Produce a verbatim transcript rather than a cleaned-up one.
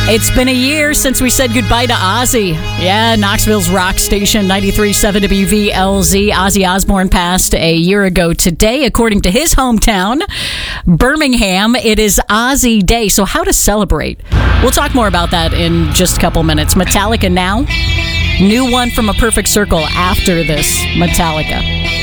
It's been a year since we said goodbye to Ozzy. Yeah, Knoxville's rock station, ninety-three point seven W V L Z. Ozzy Osbourne passed a year ago today, according to his hometown, Birmingham. It is Ozzy Day, so how to celebrate? We'll talk more about that in just a couple minutes. Metallica now. New one from A Perfect Circle after this. Metallica.